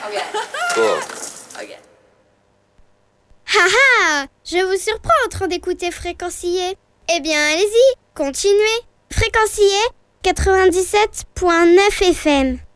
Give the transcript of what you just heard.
Cool. Haha, je vous surprends en train d'écouter Fréquencier. Eh bien, allez-y, continuez. Fréquencier 97.9 FM.